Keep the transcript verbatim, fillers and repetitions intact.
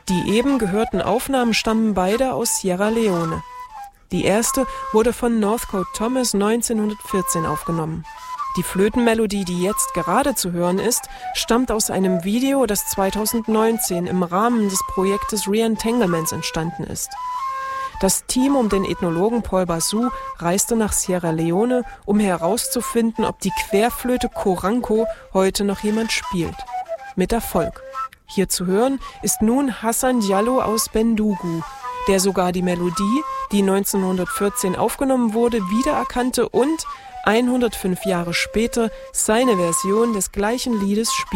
Die eben gehörten Aufnahmen stammen beide aus Sierra Leone. Die erste wurde von Northcote Thomas neunzehnhundertvierzehn aufgenommen. Die Flötenmelodie, die jetzt gerade zu hören ist, stammt aus einem Video, das zweitausendneunzehn im Rahmen des Projektes Re-Entanglements entstanden ist. Das Team um den Ethnologen Paul Basu reiste nach Sierra Leone, um herauszufinden, ob die Querflöte Koranko heute noch jemand spielt. Mit Erfolg. Hier zu hören ist nun Hassan Diallo aus Bendugu, der sogar die Melodie, die neunzehnhundertvierzehn aufgenommen wurde, wiedererkannte und hundertfünf Jahre später seine Version des gleichen Liedes spielt.